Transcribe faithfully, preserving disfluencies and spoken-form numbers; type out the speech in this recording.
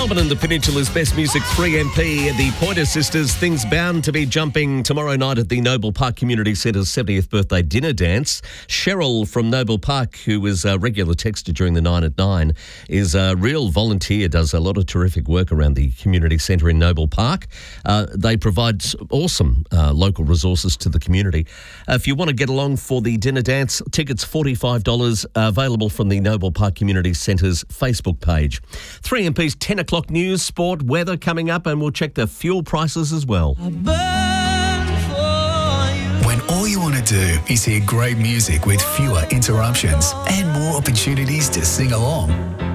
Melbourne and the Peninsula's Best Music three M P, the Pointer Sisters, things bound to be jumping tomorrow night at the Noble Park Community Centre's seventieth birthday dinner dance. Cheryl from Noble Park, who is a regular texter during the nine at nine, is a real volunteer, does a lot of terrific work around the community centre in Noble Park. Uh, they provide awesome uh, local resources to the community. Uh, if you want to get along for the dinner dance, tickets forty-five dollars, uh, available from the Noble Park Community Centre's Facebook page. three M P's ten o'clock news, sport, weather coming up, and we'll check the fuel prices as well. When all you want to do is hear great music with fewer interruptions and more opportunities to sing along.